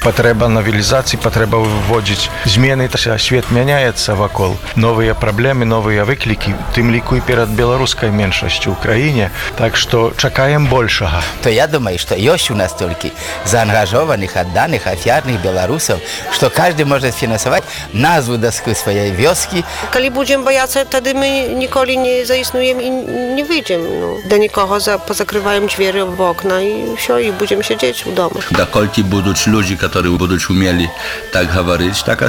Патрэба навелізацыі, патрэба выводзіць змены, свет мяняецца вакол. Новыя праблемы, новыя выклікі, тым ліку і перад беларускай меншасцю ў краіне. Так што чакаем большага. То я думаю, што ёсць у нас толькі заангажованых, адданых, афіярных беларусаў, што каждый можа фінансаваць назву даску сваёй вёскі. Калі будзем баяцца, тады мы ніколі не заіснуем і не выйдзем. Да нікога позакрываем дзверы в окна і ўсё, і будзем сядзець у доме. Даколькі будуць людзі, которые будуць умелі так гаварыць, так